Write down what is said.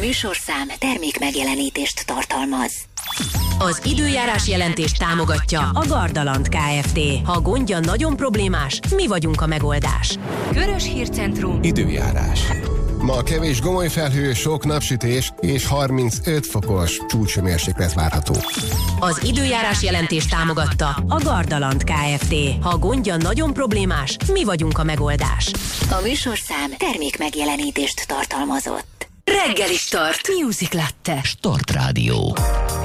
műsorszám termék megjelenítést tartalmaz. Az időjárás jelentést támogatja a Gardaland Kft. Ha a gondja nagyon problémás, mi vagyunk a megoldás. Körös Hírcentrum. Időjárás. Ma kevés gomoly felhő, sok napsütés és 35 fokos csúcshőmérséklet várható. Az időjárás jelentést támogatta a Gardaland Kft. Ha a gondja nagyon problémás, mi vagyunk a megoldás. A műsorszám termék megjelenítést tartalmazott. Reggeli Start. Music Latte. Start Rádió.